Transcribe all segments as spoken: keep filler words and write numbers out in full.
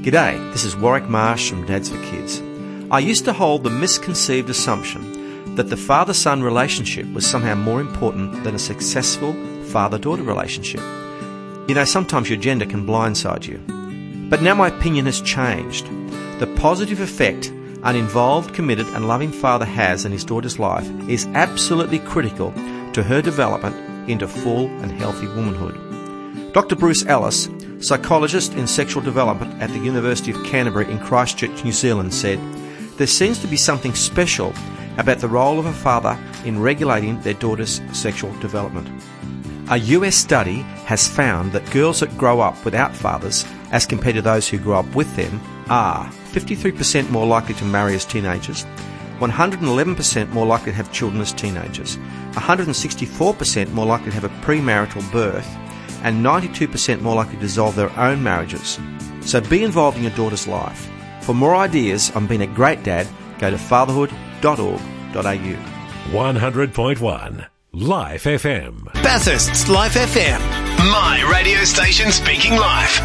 G'day, this is Warwick Marsh from Dads for Kids. I used to hold the misconceived assumption that the father-son relationship was somehow more important than a successful father-daughter relationship. You know, sometimes your gender can blindside you. But now my opinion has changed. The positive effect an involved, committed and loving father has in his daughter's life is absolutely critical to her development into full and healthy womanhood. Doctor Bruce Ellis, psychologist in sexual development at the University of Canterbury in Christchurch, New Zealand, said, "There seems to be something special about the role of a father in regulating their daughter's sexual development." A U S study has found that girls that grow up without fathers, as compared to those who grow up with them, are fifty-three percent more likely to marry as teenagers, one hundred eleven percent more likely to have children as teenagers, one hundred sixty-four percent more likely to have a premarital birth, and ninety-two percent more likely to dissolve their own marriages. So be involved in your daughter's life. For more ideas on being a great dad, go to fatherhood dot org dot a u. one hundred point one Life F M. Bathurst's Life F M. My radio station speaking life.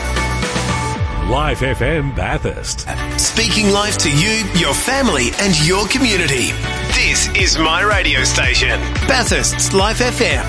Life F M Bathurst. Speaking life to you, your family and your community. This is my radio station. Bathurst's Life F M.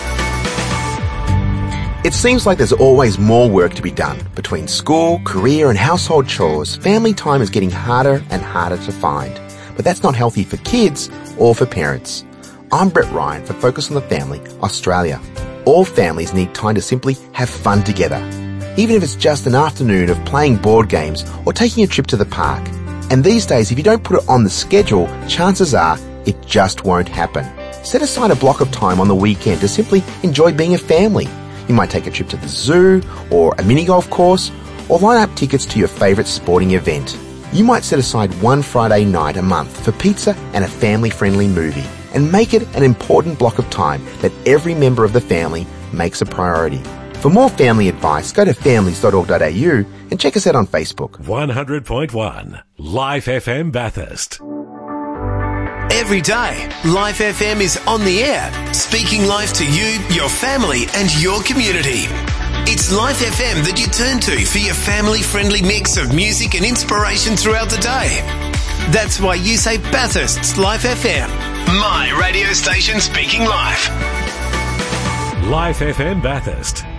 It seems like there's always more work to be done. Between school, career and household chores, family time is getting harder and harder to find. But that's not healthy for kids or for parents. I'm Brett Ryan for Focus on the Family, Australia. All families need time to simply have fun together, even if it's just an afternoon of playing board games or taking a trip to the park. And these days, if you don't put it on the schedule, chances are it just won't happen. Set aside a block of time on the weekend to simply enjoy being a family. You might take a trip to the zoo or a mini golf course, or line up tickets to your favourite sporting event. You might set aside one Friday night a month for pizza and a family-friendly movie, and make it an important block of time that every member of the family makes a priority. For more family advice, go to families dot org dot a u and check us out on Facebook. one hundred point one Life F M Bathurst. Every day, Life F M is on the air, speaking life to you, your family and your community. It's Life F M that you turn to for your family-friendly mix of music and inspiration throughout the day. That's why you say Bathurst's Life F M. My radio station speaking life. Life F M Bathurst.